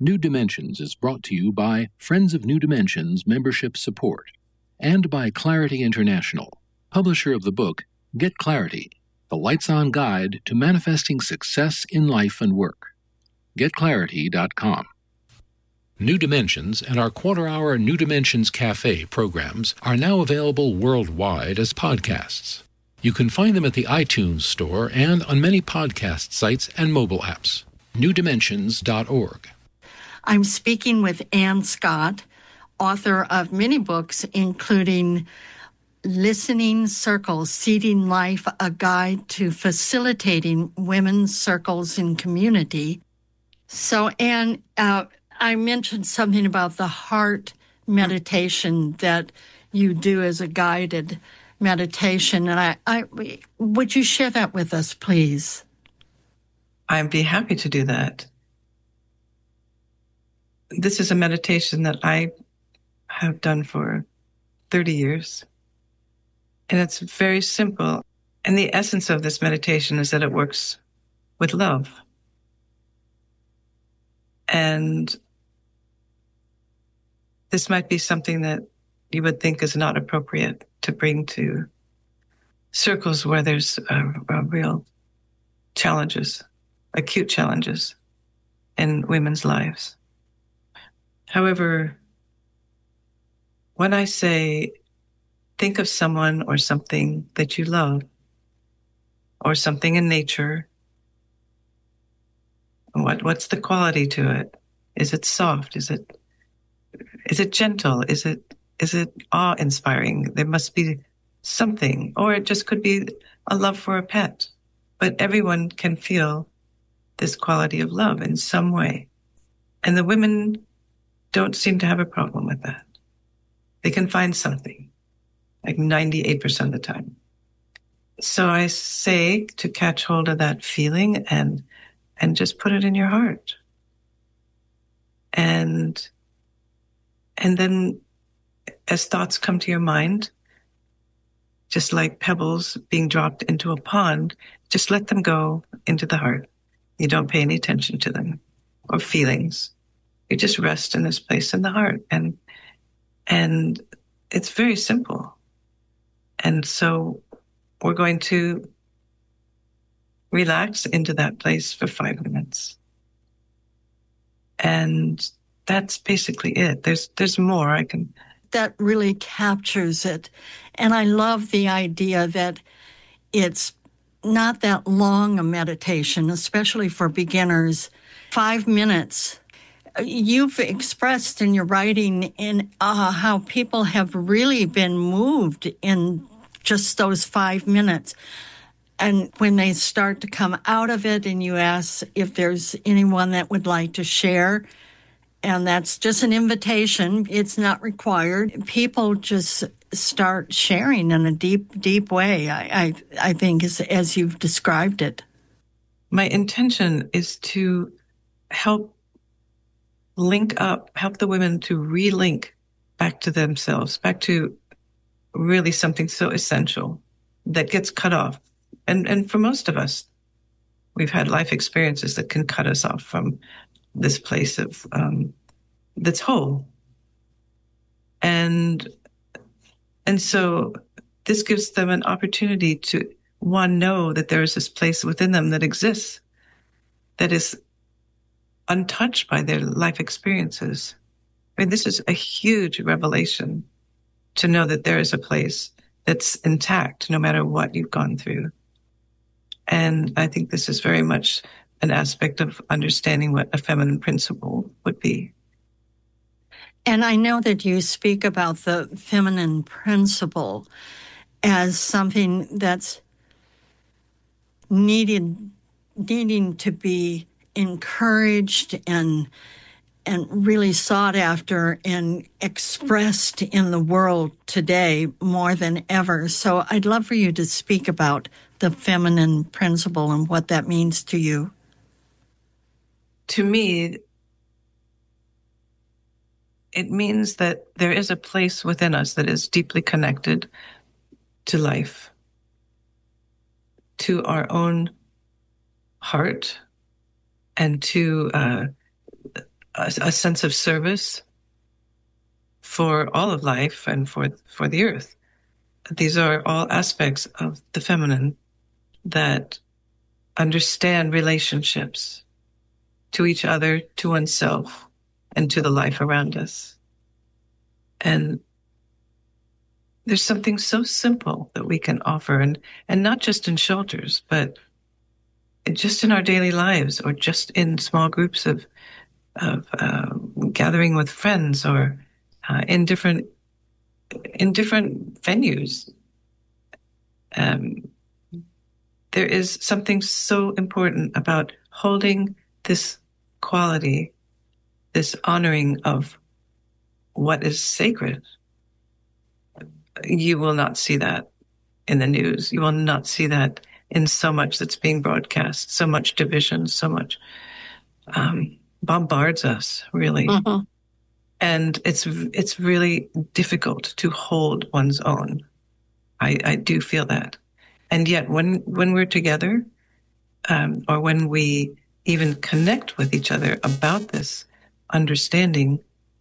New Dimensions is brought to you by Friends of New Dimensions Membership Support and by Clarity International, publisher of the book Get Clarity, the Lights-On Guide to Manifesting Success in Life and Work. GetClarity.com. New Dimensions and our quarter-hour New Dimensions Cafe programs are now available worldwide as podcasts. You can find them at the iTunes Store and on many podcast sites and mobile apps. NewDimensions.org. I'm speaking with Ann Scott, author of many books, including Listening Circles, Seeding Life, a Guide to Facilitating Women's Circles in Community. So, Ann, I mentioned something about the heart meditation that you do as a guided meditation, and I would you share that with us, please? I'd be happy to do that. This is a meditation that I have done for 30 years, and it's very simple. And the essence of this meditation is that it works with love. And this might be something that you would think is not appropriate to bring to circles where there's real challenges, acute challenges in women's lives. However, when I say think of someone or something that you love, or something in nature, what's the quality to it? Is it soft? Is it gentle? Is it awe-inspiring? There must be something, or it just could be a love for a pet. But everyone can feel this quality of love in some way. And the women don't seem to have a problem with that. They can find something, like 98% of the time. So I say to catch hold of that feeling and just put it in your heart. And then as thoughts come to your mind, just like pebbles being dropped into a pond, just let them go into the heart. You don't pay any attention to them or feelings. You just rest in this place in the heart. And it's very simple. And so we're going to relax into that place for 5 minutes. And that's basically it. There's more I can. That really captures it. And I love the idea that it's not that long a meditation, especially for beginners. 5 minutes. You've expressed in your writing in how people have really been moved in just those 5 minutes. And when they start to come out of it and you ask if there's anyone that would like to share, and that's just an invitation, it's not required. People just start sharing in a deep, deep way, I think, as you've described it. My intention is to help the women to relink back to themselves, back to really something so essential that gets cut off. And for most of us, we've had life experiences that can cut us off from this place of that's whole. And so this gives them an opportunity to, one, know that there is this place within them that exists, that is untouched by their life experiences. I mean, this is a huge revelation to know that there is a place that's intact no matter what you've gone through. And I think this is very much an aspect of understanding what a feminine principle would be. And I know that you speak about the feminine principle as something that's needing to be encouraged and really sought after and expressed in the world today more than ever. So I'd love for you to speak about the feminine principle and what that means to you. To me, it means that there is a place within us that is deeply connected to life, to our own heart, and to a sense of service for all of life and for the earth. These are all aspects of the feminine that understand relationships to each other, to oneself, and to the life around us. And there's something so simple that we can offer, and not just in shelters, but just in our daily lives, or just in small groups of gathering with friends, or in different venues. There is something so important about holding this quality, this honoring of what is sacred. You will not see that in the news. You will not see that in so much that's being broadcast, so much division, so much bombards us, really. Mm-hmm. And it's really difficult to hold one's own. I do feel that. And yet when we're together, or when we even connect with each other about this understanding,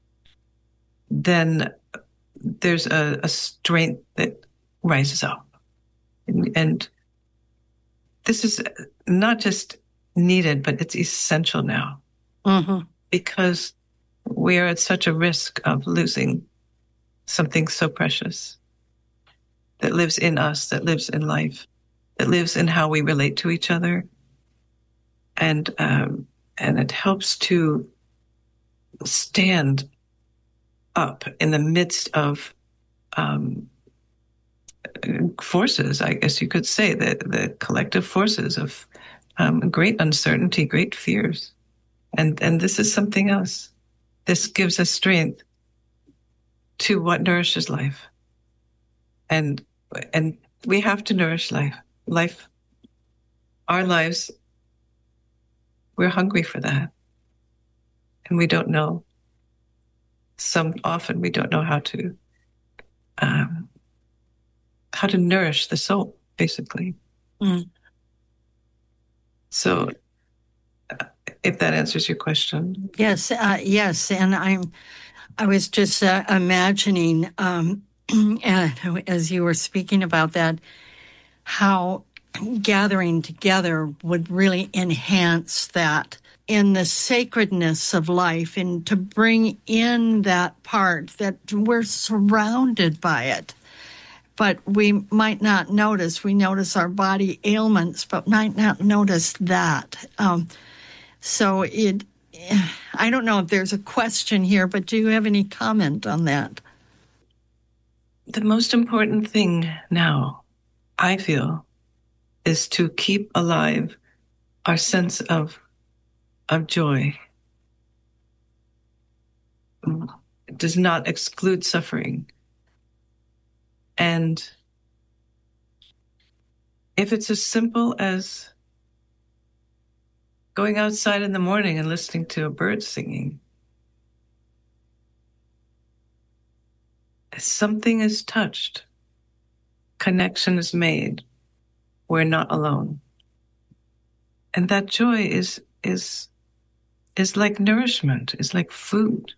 then there's a strength that rises up. And this is not just needed, but it's essential now. Mm-hmm. Because we are at such a risk of losing something so precious that lives in us, that lives in life, that lives in how we relate to each other. And it helps to stand up in the midst of forces, I guess you could say, the collective forces of great uncertainty, great fears. And this is something else. This gives us strength to what nourishes life. And we have to nourish life. Our lives, we're hungry for that. And we don't know. Often we don't know how to nourish the soul, basically. Mm. So, if that answers your question. Yes, and I was just imagining, as you were speaking about that, how gathering together would really enhance that in the sacredness of life, and to bring in that part that we're surrounded by it. But we might not notice. We notice our body ailments, but might not notice that. So I don't know if there's a question here, but do you have any comment on that? The most important thing now, I feel, is to keep alive our sense of joy. It does not exclude suffering. And if it's as simple as going outside in the morning and listening to a bird singing, something is touched, connection is made, we're not alone. And that joy is like nourishment, is like food.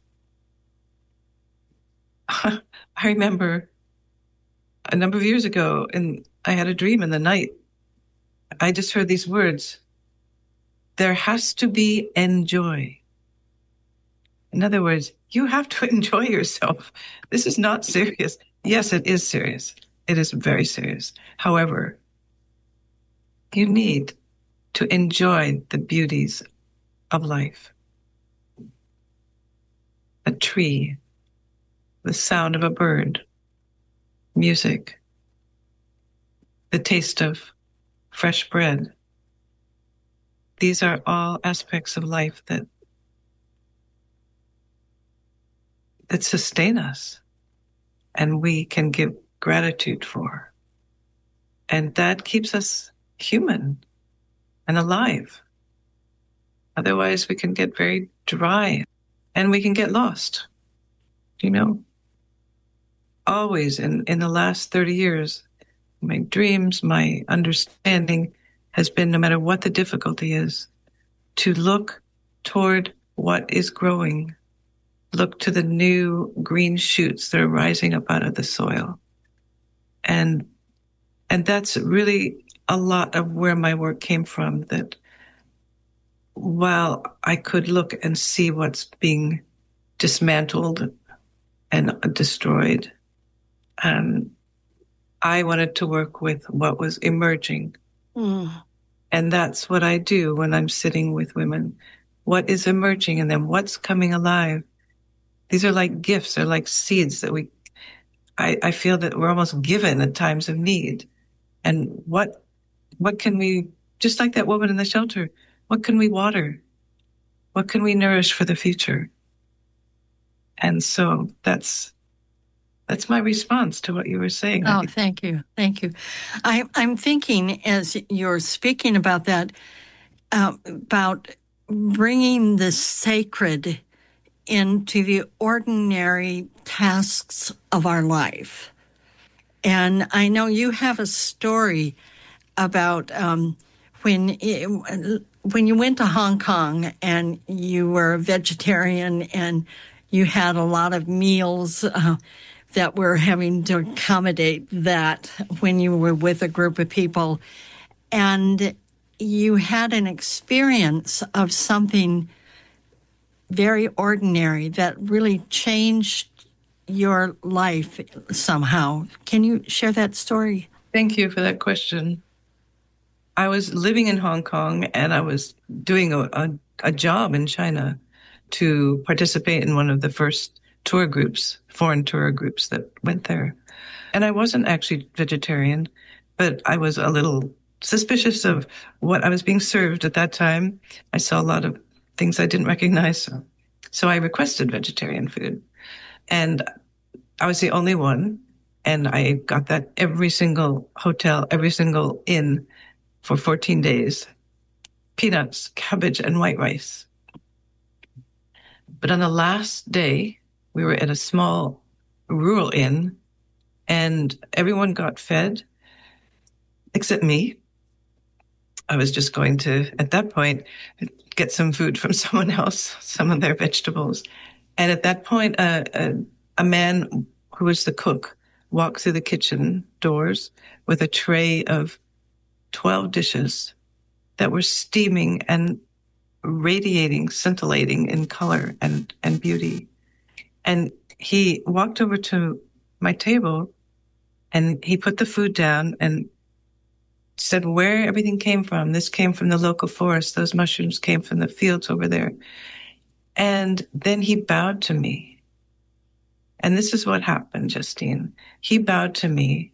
I remember a number of years ago, and I had a dream in the night. I just heard these words: there has to be enjoy. In other words, you have to enjoy yourself. This is not serious. Yes, it is serious. It is very serious. However, you need to enjoy the beauties of life. A tree, the sound of a bird, music, the taste of fresh bread. These are all aspects of life that sustain us, and we can give gratitude for. And that keeps us human and alive. Otherwise, we can get very dry and we can get lost. You know, always in the last 30 years, my dreams, my understanding has been, no matter what the difficulty is, to look toward what is growing. Look to the new green shoots that are rising up out of the soil. And that's really a lot of where my work came from, that while I could look and see what's being dismantled and destroyed, I wanted to work with what was emerging. And that's what I do when I'm sitting with women. What is emerging in them? What's coming alive? These are like gifts, they're like seeds that I feel that we're almost given at times of need. And what can we, just like that woman in the shelter, what can we water? What can we nourish for the future? And so that's my response to what you were saying. Oh, thank you. Thank you. I'm thinking as you're speaking about that, about bringing the sacred into the ordinary tasks of our life. And I know you have a story about when you went to Hong Kong and you were a vegetarian and you had a lot of meals that were having to accommodate that when you were with a group of people. And you had an experience of something very ordinary that really changed your life somehow. Can you share that story? Thank you for that question. I was living in Hong Kong and I was doing a job in China to participate in one of the first tour groups, foreign tour groups that went there. And I wasn't actually vegetarian, but I was a little suspicious of what I was being served at that time. I saw a lot of things I didn't recognize. So I requested vegetarian food. And I was the only one. And I got that every single hotel, every single inn for 14 days. Peanuts, cabbage, and white rice. But on the last day, we were at a small rural inn, and everyone got fed except me. I was just going to, at that point, get some food from someone else, some of their vegetables. And at that point, a man who was the cook walked through the kitchen doors with a tray of 12 dishes that were steaming and radiating, scintillating in color and beauty. And he walked over to my table and he put the food down and said where everything came from. This came from the local forest. Those mushrooms came from the fields over there. And then he bowed to me. And this is what happened, Justine. He bowed to me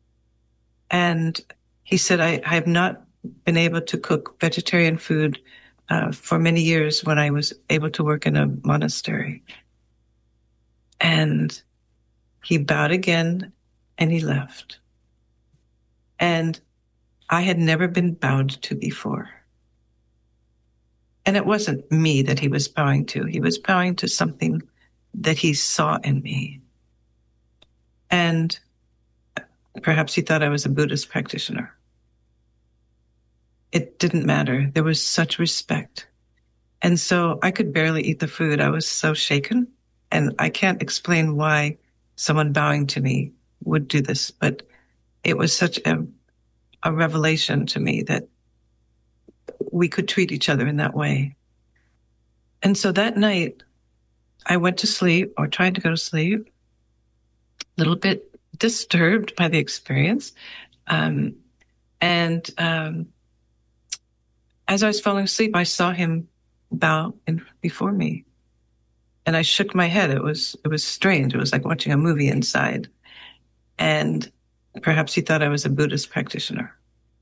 and he said, I have not been able to cook vegetarian food for many years when I was able to work in a monastery. And he bowed again and he left. And I had never been bowed to before. And it wasn't me that he was bowing to. He was bowing to something that he saw in me. And perhaps he thought I was a Buddhist practitioner. It didn't matter. There was such respect. And so I could barely eat the food. I was so shaken. And I can't explain why someone bowing to me would do this, but it was such a revelation to me that we could treat each other in that way. And so that night, I went to sleep, or tried to go to sleep, a little bit disturbed by the experience. And as I was falling asleep, I saw him bow before me. And I shook my head. It was strange. It was like watching a movie inside. And perhaps he thought I was a Buddhist practitioner.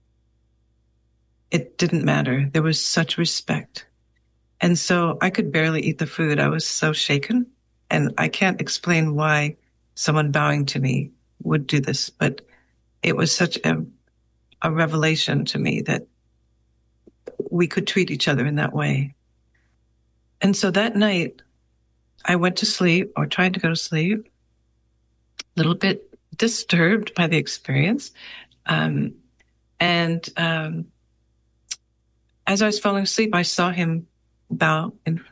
It didn't matter. There was such respect. And so I could barely eat the food. I was so shaken. And I can't explain why someone bowing to me would do this, but it was such a revelation to me that we could treat each other in that way. And so that night, I went to sleep, or tried to go to sleep, a little bit disturbed by the experience. And as I was falling asleep, I saw him bow